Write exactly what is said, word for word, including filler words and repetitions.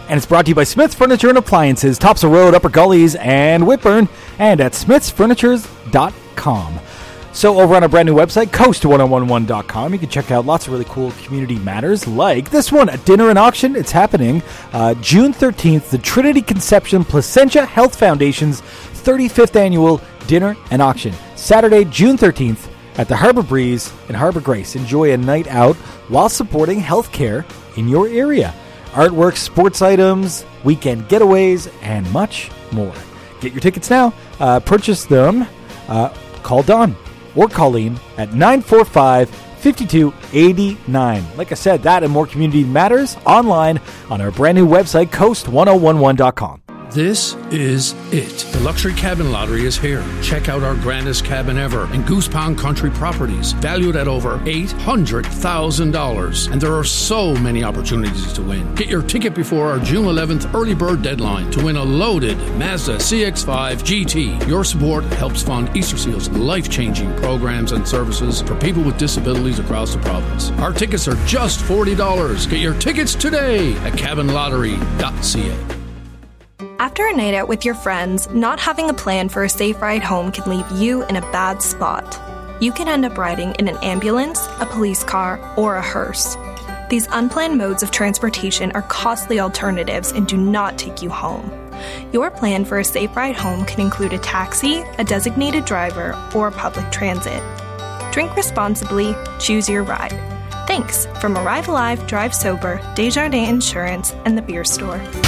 And it's brought to you by Smith's Furniture and Appliances, Topsail Road, Upper Gullies, and Whitburn, and at smiths furnitures dot com. So over on our brand new website, coast ten eleven dot com, you can check out lots of really cool community matters like this one, a dinner and auction. It's happening uh, June thirteenth, the Trinity Conception Placentia Health Foundation's thirty-fifth annual dinner and auction. Saturday, June thirteenth at the Harbor Breeze in Harbor Grace. Enjoy a night out while supporting healthcare in your area. Artwork, sports items, weekend getaways, and much more. Get your tickets now. Uh, purchase them. Uh, call Don or Colleen at nine four five, five two eight nine. Like I said, that and more community matters online on our brand new website, coast ten eleven dot com. This is it. The Luxury Cabin Lottery is here. Check out our grandest cabin ever in Goose Pond Country Properties, valued at over eight hundred thousand dollars. And there are so many opportunities to win. Get your ticket before our June eleventh early bird deadline to win a loaded Mazda C X five G T. Your support helps fund Easter Seal's life-changing programs and services for people with disabilities across the province. Our tickets are just forty dollars. Get your tickets today at cabin lottery dot c a. After a night out with your friends, not having a plan for a safe ride home can leave you in a bad spot. You can end up riding in an ambulance, a police car, or a hearse. These unplanned modes of transportation are costly alternatives and do not take you home. Your plan for a safe ride home can include a taxi, a designated driver, or public transit. Drink responsibly, choose your ride. Thanks from Arrive Alive, Drive Sober, Desjardins Insurance, and the Beer Store.